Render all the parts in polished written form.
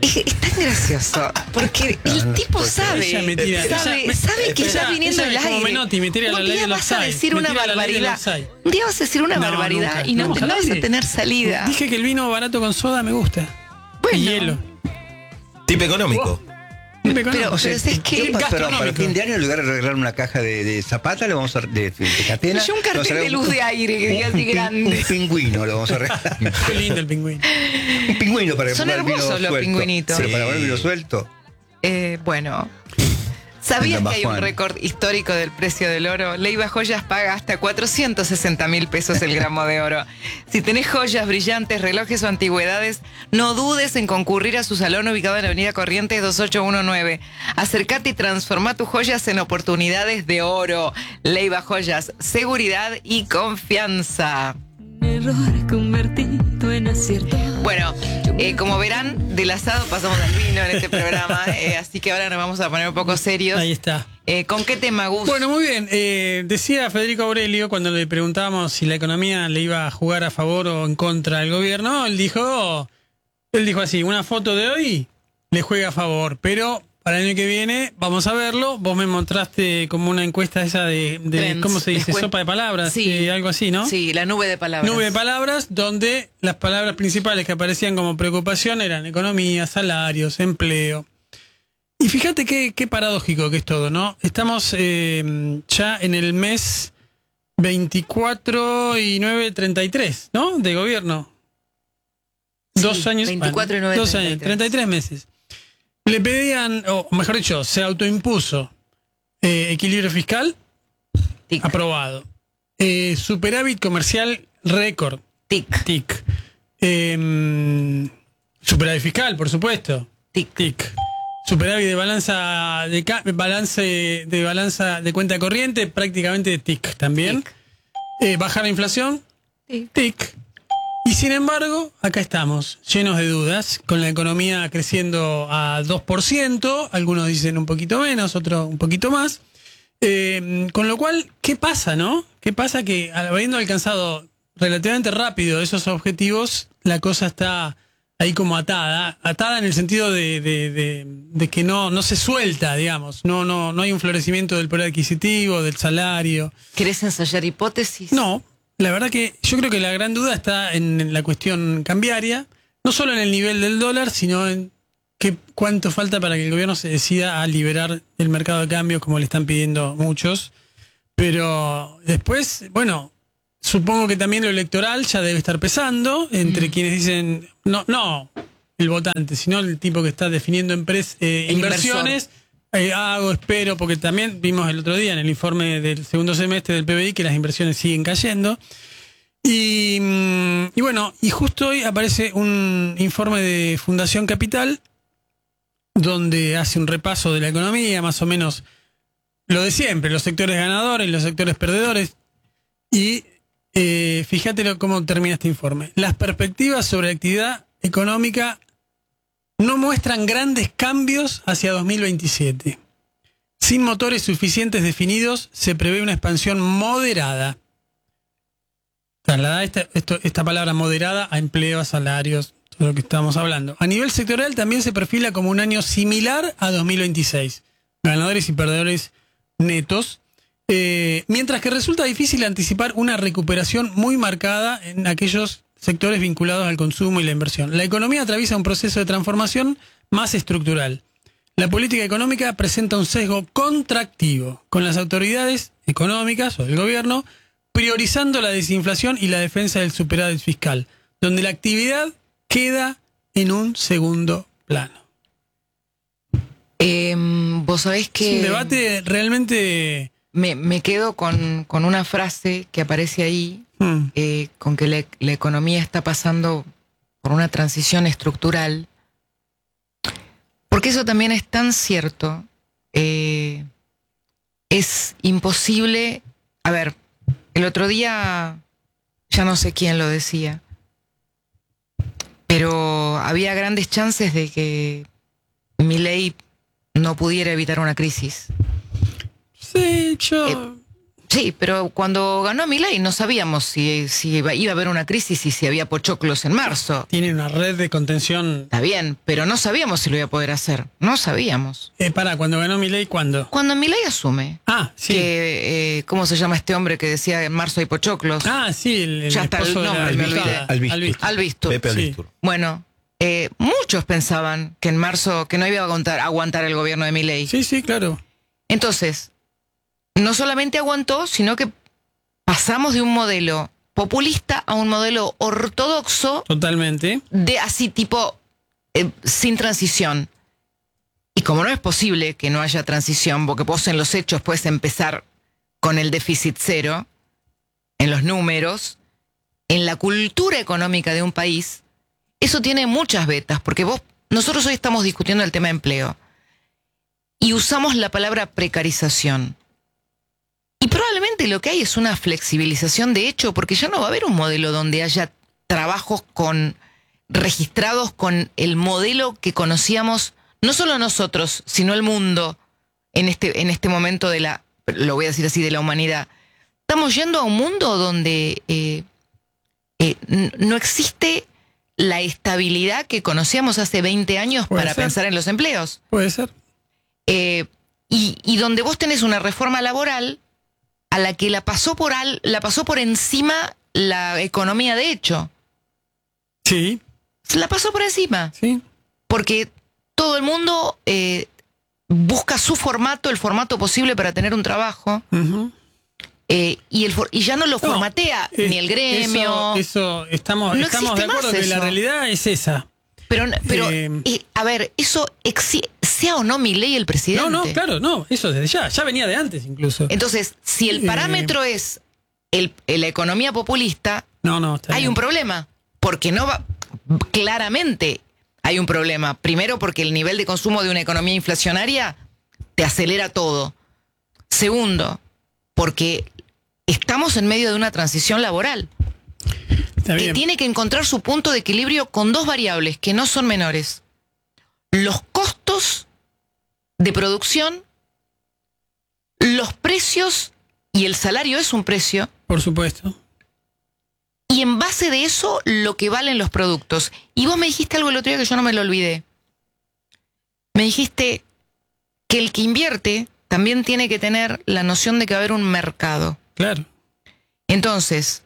Es tan gracioso, porque el tipo sabe que ya viniendo el aire. Como Menotti, me tira la ley del vas a offside. decir una barbaridad. Un día vas a decir una barbaridad nunca, y no nunca. vas a tener salida. Dije que el vino barato con soda me gusta. Bueno. Y hielo. Tipo económico. Pero es que para fin de año, en lugar de regalar una caja de Zapata, le vamos a de catena. yo un cartel de luz de aire que diga así grande. Un pingüino lo vamos a regalar. Qué lindo el pingüino. Un pingüino para Son poner vino hermosos los suelto. pingüinitos. Pero para poner vino suelto. Bueno, ¿sabías Venga, que hay un Juan. récord histórico del precio del oro? Leiva Joyas paga hasta 460.000 pesos el gramo de oro. Si tenés joyas, brillantes, relojes o antigüedades, no dudes en concurrir a su salón ubicado en la avenida Corrientes 2819. Acércate y transforma tus joyas en oportunidades de oro. Leiva Joyas, seguridad y confianza. Error convertido en acierto. Bueno, como verán, del asado pasamos al vino en este programa, así que ahora nos vamos a poner un poco serios. Ahí está. ¿Con qué tema, Gus? Bueno, muy bien. Decía Federico Aurelio, cuando le preguntábamos si la economía le iba a jugar a favor o en contra del gobierno, él dijo así, una foto de hoy le juega a favor, pero para el año que viene vamos a verlo. Vos me mostraste como una encuesta esa de Trends. ¿cómo se dice? Sopa de palabras, Sí. algo así, ¿no? Sí, la nube de palabras. Nube de palabras, donde las palabras principales que aparecían como preocupación eran economía, salarios, empleo. Y fíjate qué paradójico que es todo, ¿no? Estamos ya en el mes 24 y 9, 33, ¿no? De gobierno. Sí, 2 años. 24 y 9, 2 años, 33 meses. Le pedían, o mejor dicho, se autoimpuso equilibrio fiscal, Tic. aprobado. Superávit comercial récord. Tic. TIC. Superávit fiscal, por supuesto. Tic. TIC. Superávit de balanza de balanza de cuenta corriente, prácticamente TIC también. Bajar la inflación, Tic. TIC. Y sin embargo, acá estamos, llenos de dudas, con la economía creciendo a 2%, algunos dicen un poquito menos, otros un poquito más. Con lo cual, ¿qué pasa, no? ¿Qué pasa? Que habiendo alcanzado relativamente rápido esos objetivos, la cosa está ahí como atada en el sentido de que no se suelta, digamos, no hay un florecimiento del poder adquisitivo, del salario. ¿Querés ensayar hipótesis? No, la verdad que yo creo que la gran duda está en la cuestión cambiaria, no solo en el nivel del dólar, sino en cuánto falta para que el gobierno se decida a liberar el mercado de cambios como le están pidiendo muchos. Pero después, bueno, supongo que también lo electoral ya debe estar pesando entre quienes dicen, no el votante, sino el tipo que está definiendo inversiones. Espero, porque también vimos el otro día en el informe del segundo semestre del PBI que las inversiones siguen cayendo. Y bueno, y justo hoy aparece un informe de Fundación Capital donde hace un repaso de la economía, más o menos lo de siempre, los sectores ganadores y los sectores perdedores. Y fíjate cómo termina este informe. Las perspectivas sobre la actividad económica no muestran grandes cambios hacia 2027. Sin motores suficientes definidos, se prevé una expansión moderada. Trasladada esta palabra moderada a empleo, a salarios, todo lo que estamos hablando. A nivel sectorial también se perfila como un año similar a 2026. Ganadores y perdedores netos. Mientras que resulta difícil anticipar una recuperación muy marcada en aquellos sectores vinculados al consumo y la inversión. La economía atraviesa un proceso de transformación más estructural. La política económica presenta un sesgo contractivo, con las autoridades económicas o del gobierno priorizando la desinflación y la defensa del superávit fiscal, donde la actividad queda en un segundo plano. Vos sabés que... Es un debate realmente... Me quedo con una frase que aparece ahí, con que la economía está pasando por una transición estructural, porque eso también es tan cierto. Es imposible... A ver, el otro día, ya no sé quién lo decía, pero había grandes chances de que Milei no pudiera evitar una crisis. Sí, yo Sí, pero cuando ganó Milei no sabíamos si iba a haber una crisis y si había pochoclos en marzo. Tiene una red de contención. Está bien, pero no sabíamos si lo iba a poder hacer. No sabíamos. Cuando ganó Milei, ¿cuándo? Cuando Milei asume. Ah, sí. Que, ¿cómo se llama este hombre que decía en marzo hay pochoclos? Ah, sí, el Ya está el esposo de nombre, me diputada. olvidé. Albistur. Pepe Sí. Albistur. Bueno, muchos pensaban que en marzo, que no iba a aguantar el gobierno de Milei. Sí, sí, claro. Entonces, no solamente aguantó, sino que pasamos de un modelo populista a un modelo ortodoxo, Totalmente. de así tipo sin transición. Y como no es posible que no haya transición, porque vos en los hechos puedes empezar con el déficit cero, en los números, en la cultura económica de un país, eso tiene muchas vetas, porque nosotros hoy estamos discutiendo el tema de empleo y usamos la palabra precarización. Y probablemente lo que hay es una flexibilización de hecho, porque ya no va a haber un modelo donde haya trabajos registrados con el modelo que conocíamos, no solo nosotros, sino el mundo en este momento lo voy a decir así, de la humanidad. Estamos yendo a un mundo donde no existe la estabilidad que conocíamos hace 20 años para pensar en los empleos. Puede ser. Y donde vos tenés una reforma laboral a la que la pasó por encima la economía de hecho. Sí. Se la pasó por encima. Sí. Porque todo el mundo busca su formato, el formato posible para tener un trabajo. Uh-huh. Y ya no lo formatea ni el gremio. Estamos de acuerdo que la realidad es esa. Pero a ver, eso sea o no Milei el presidente. No, claro, no, eso desde ya venía de antes incluso. Entonces, si el parámetro es la economía populista, hay un problema, porque claramente hay un problema. Primero, porque el nivel de consumo de una economía inflacionaria te acelera todo. Segundo, porque estamos en medio de una transición laboral que tiene que encontrar su punto de equilibrio con dos variables que no son menores: los costos de producción, los precios, y el salario es un precio. Por supuesto. Y en base de eso, lo que valen los productos. Y vos me dijiste algo el otro día que yo no me lo olvidé. Me dijiste que el que invierte también tiene que tener la noción de que va a haber un mercado. Claro. Entonces,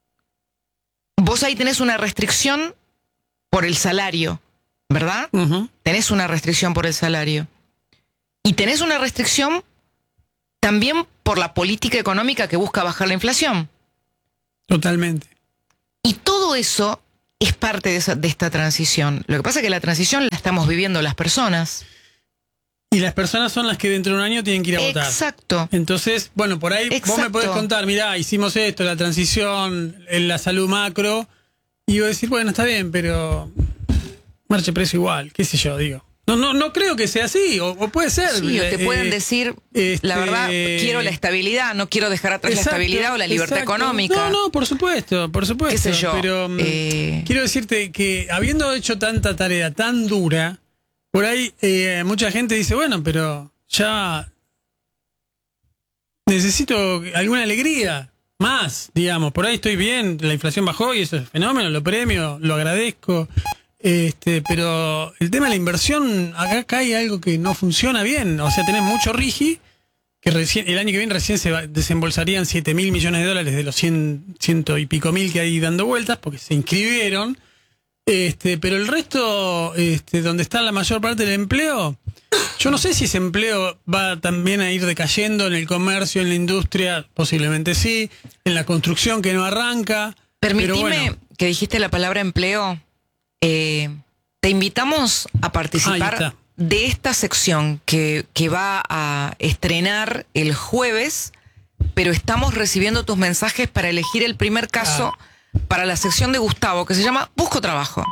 vos ahí tenés una restricción por el salario, ¿verdad? Uh-huh. Tenés una restricción por el salario. Y tenés una restricción también por la política económica que busca bajar la inflación. Totalmente. Y todo eso es parte de esta transición. Lo que pasa es que la transición la estamos viviendo las personas. Y las personas son las que dentro de un año tienen que ir a votar. Exacto. Entonces, bueno, por ahí vos me podés contar, mirá, hicimos esto, la transición, en la salud macro, y voy a decir, bueno, está bien, pero marche precio igual, qué sé yo, digo. No creo que sea así, o puede ser. Sí, o te pueden decir, la verdad, quiero la estabilidad, no quiero dejar atrás la estabilidad o la libertad económica. No, por supuesto. ¿Qué sé yo? Pero quiero decirte que habiendo hecho tanta tarea tan dura, por ahí mucha gente dice, bueno, pero ya necesito alguna alegría, más, digamos. Por ahí estoy bien, la inflación bajó y eso es fenómeno, lo premio, lo agradezco. Pero el tema de la inversión, acá hay algo que no funciona bien. O sea, tenés mucho RIGI, que el año que viene recién se desembolsarían 7.000 millones de dólares de los 100 y pico mil que hay dando vueltas, porque se inscribieron. Pero el resto, donde está la mayor parte del empleo, yo no sé si ese empleo va también a ir decayendo en el comercio, en la industria, posiblemente sí, en la construcción que no arranca. Permitime que dijiste la palabra empleo. Te invitamos a participar de esta sección que va a estrenar el jueves, pero estamos recibiendo tus mensajes para elegir el primer caso para la sección de Gustavo, que se llama Busco Trabajo.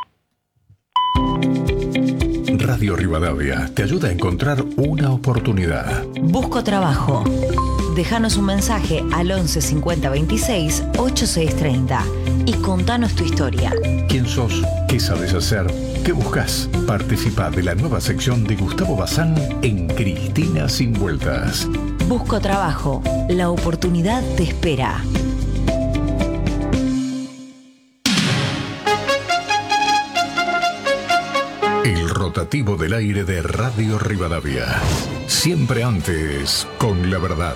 Radio Rivadavia te ayuda a encontrar una oportunidad. Busco trabajo. Déjanos un mensaje al 11 50 26 8630 y contanos tu historia. ¿Quién sos? ¿Qué sabes hacer? ¿Qué buscas? Participa de la nueva sección de Gustavo Bazán en Cristina Sin Vueltas. Busco trabajo. La oportunidad te espera. El rotativo del aire de Radio Rivadavia. Siempre antes, con la verdad.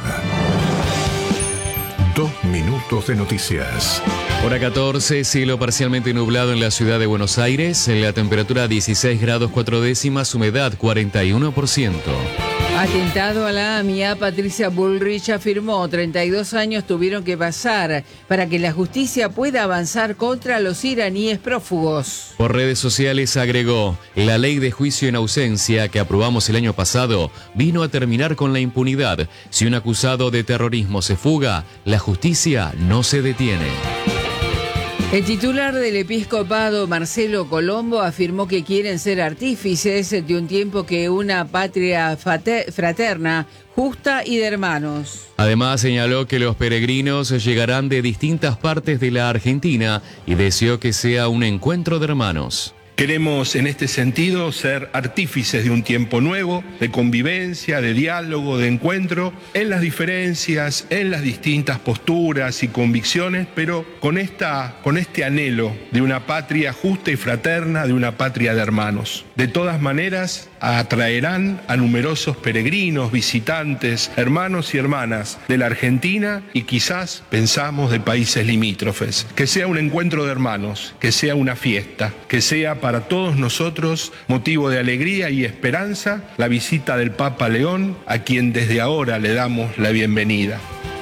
2 minutos de noticias. Hora 14, cielo parcialmente nublado en la ciudad de Buenos Aires, la temperatura 16 grados 4 décimas, humedad 41%. Atentado a la AMIA, Patricia Bullrich afirmó 32 años tuvieron que pasar para que la justicia pueda avanzar contra los iraníes prófugos. Por redes sociales agregó, la ley de juicio en ausencia que aprobamos el año pasado vino a terminar con la impunidad. Si un acusado de terrorismo se fuga, la justicia no se detiene. El titular del episcopado, Marcelo Colombo, afirmó que quieren ser artífices de un tiempo que una patria fraterna, justa y de hermanos. Además señaló que los peregrinos llegarán de distintas partes de la Argentina y deseó que sea un encuentro de hermanos. Queremos en este sentido ser artífices de un tiempo nuevo, de convivencia, de diálogo, de encuentro, en las diferencias, en las distintas posturas y convicciones, pero con este anhelo de una patria justa y fraterna, de una patria de hermanos. De todas maneras, atraerán a numerosos peregrinos, visitantes, hermanos y hermanas de la Argentina y quizás pensamos de países limítrofes. Que sea un encuentro de hermanos, que sea una fiesta, que sea para todos nosotros motivo de alegría y esperanza la visita del Papa León, a quien desde ahora le damos la bienvenida.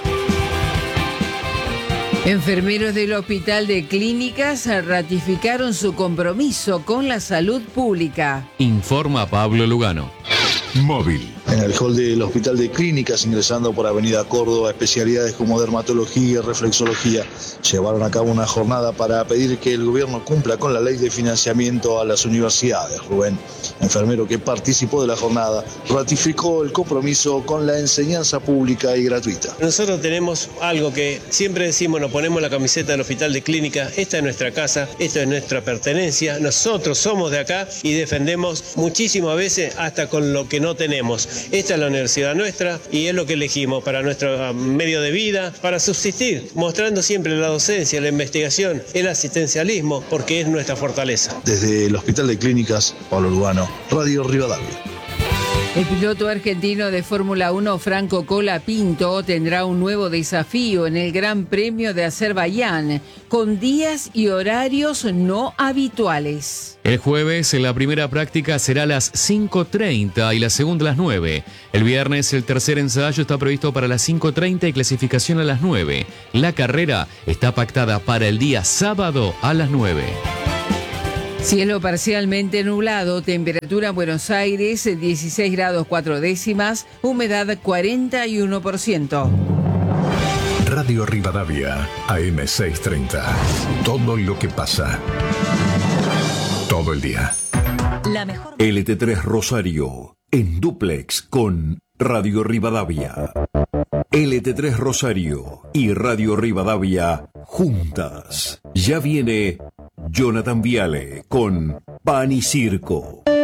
Enfermeros del Hospital de Clínicas ratificaron su compromiso con la salud pública. Informa Pablo Lugano. Móvil. En el hall del Hospital de Clínicas, ingresando por Avenida Córdoba, especialidades como dermatología y reflexología llevaron a cabo una jornada para pedir que el gobierno cumpla con la ley de financiamiento a las universidades. Rubén, enfermero que participó de la jornada, ratificó el compromiso con la enseñanza pública y gratuita. Nosotros tenemos algo que siempre decimos, nos ponemos la camiseta del Hospital de Clínicas, esta es nuestra casa, esta es nuestra pertenencia, nosotros somos de acá y defendemos muchísimas veces hasta con lo que no tenemos. Esta es la universidad nuestra y es lo que elegimos para nuestro medio de vida, para subsistir, mostrando siempre la docencia, la investigación, el asistencialismo, porque es nuestra fortaleza. Desde el Hospital de Clínicas, Pablo Lugano, Radio Rivadavia. El piloto argentino de Fórmula 1, Franco Colapinto, tendrá un nuevo desafío en el Gran Premio de Azerbaiyán, con días y horarios no habituales. El jueves la primera práctica será a las 5:30 y la segunda a las 9. El viernes el tercer ensayo está previsto para las 5:30 y clasificación a las 9. La carrera está pactada para el día sábado a las 9. Cielo parcialmente nublado, temperatura en Buenos Aires 16 grados 4 décimas, humedad 41%. Radio Rivadavia, AM 630. Todo lo que pasa. Todo el día. La mejor... LT3 Rosario, en dúplex con Radio Rivadavia. LT3 Rosario y Radio Rivadavia juntas. Ya viene Jonathan Viale con Pan y Circo.